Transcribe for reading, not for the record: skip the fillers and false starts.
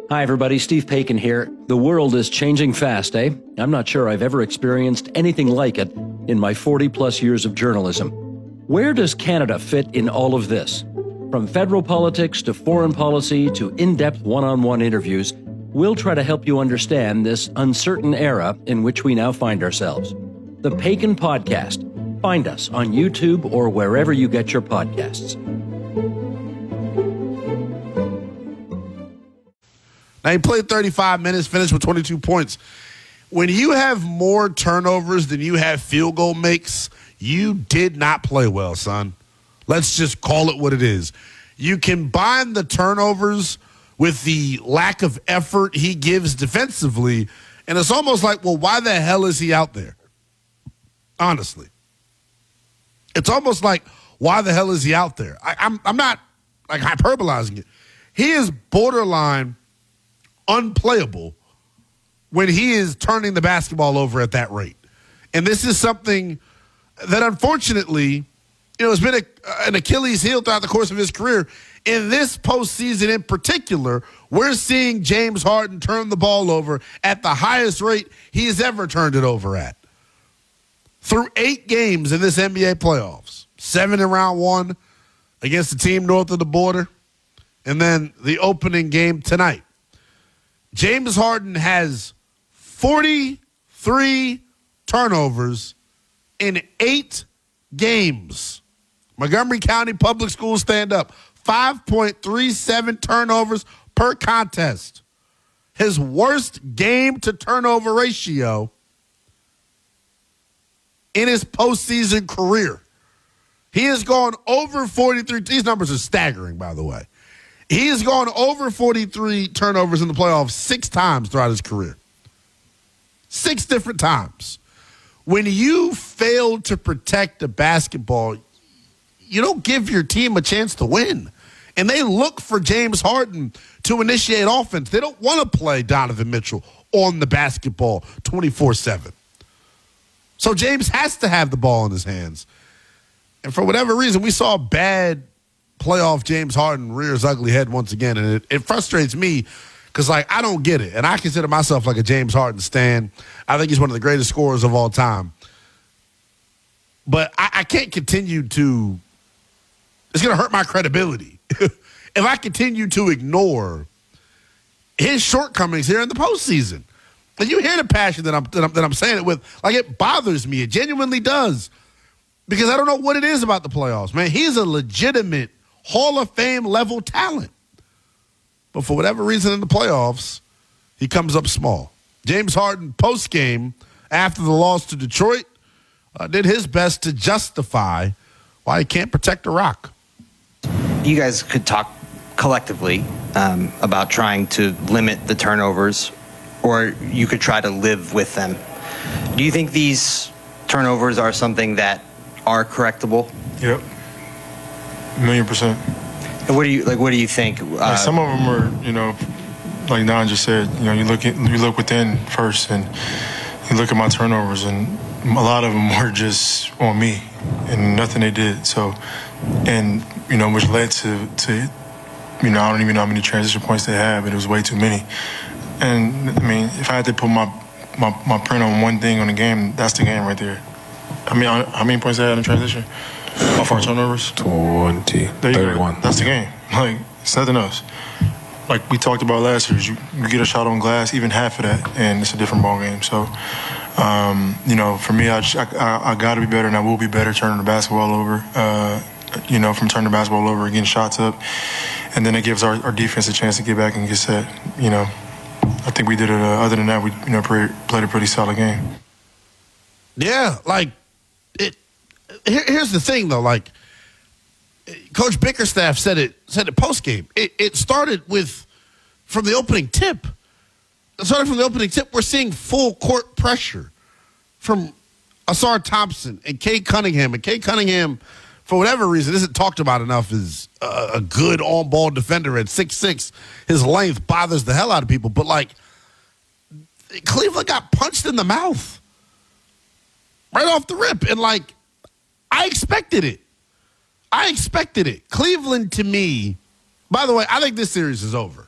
Hi, everybody. Steve Paikin here. The world is changing fast, eh? I'm not sure I've ever experienced anything like it in my 40-plus years of journalism. Where does Canada fit in all of this? From federal politics to foreign policy to in-depth one-on-one interviews, we'll try to help you understand this uncertain era in which we now find ourselves. The Paikin Podcast. Find us on YouTube or wherever you get your podcasts. Now, he played 35 minutes, finished with 22 points. When you have more turnovers than you have field goal makes, you did not play well, son. Let's just call it what it is. You combine the turnovers with the lack of effort he gives defensively, and it's almost like, well, why the hell is he out there? Honestly. It's almost like, why the hell is he out there? I'm not like hyperbolizing it. He is borderline unplayable when he is turning the basketball over at that rate. And this is something that unfortunately, has been an Achilles heel throughout the course of his career. In this postseason in particular, we're seeing James Harden turn the ball over at the highest rate he has ever turned it over at. Through 8 games in this NBA playoffs, 7 in round 1 against the team north of the border, and then the opening game tonight. James Harden has 43 turnovers in 8 games. Montgomery County Public Schools stand up. 5.37 turnovers per contest. His worst game-to-turnover ratio in his postseason career. He has gone over 43. These numbers are staggering, by the way. He has gone over 43 turnovers in the playoffs 6 times throughout his career. 6 different times. When you fail to protect the basketball, you don't give your team a chance to win. And they look for James Harden to initiate offense. They don't want to play Donovan Mitchell on the basketball 24/7. So James has to have the ball in his hands. And for whatever reason, we saw bad playoff James Harden rear his ugly head once again. And it frustrates me because, I don't get it. And I consider myself like a James Harden stan. I think he's one of the greatest scorers of all time. But I can't continue to – it's going to hurt my credibility if I continue to ignore his shortcomings here in the postseason. And you hear the passion that I'm saying it with. It bothers me. It genuinely does. Because I don't know what it is about the playoffs, man. He's a legitimate Hall of Fame level talent. But for whatever reason in the playoffs, he comes up small. James Harden, post-game, after the loss to Detroit, did his best to justify why he can't protect the rock. You guys could talk collectively about trying to limit the turnovers, or you could try to live with them. Do you think these turnovers are something that are correctable? Yep. 1,000,000%. And what do you think? Some of them are, like Don just said, you look within first, and you look at my turnovers, and a lot of them were just on me and nothing they did. So, and which led to I don't even know how many transition points they had, but it was way too many. And if I had to put my print on one thing on the game, that's the game right there. How many points they had in transition? Off our turnovers? 20. 31. That's the game. It's nothing else. Like we talked about last year, you get a shot on glass, even half of that, and it's a different ball game. So, for me, I got to be better, and I will be better turning the basketball over. From turning the basketball over, getting shots up, and then it gives our defense a chance to get back and get set. I think we did it. Other than that, we played a pretty solid game. Yeah, Here's the thing, though. Coach Bickerstaff said it post game. It started from the opening tip. We're seeing full court pressure from Asar Thompson and Cade Cunningham. And Cade Cunningham, for whatever reason, isn't talked about enough as a good on-ball defender at 6'6". His length bothers the hell out of people. But, Cleveland got punched in the mouth right off the rip. And, I expected it. Cleveland, to me, by the way, I think this series is over.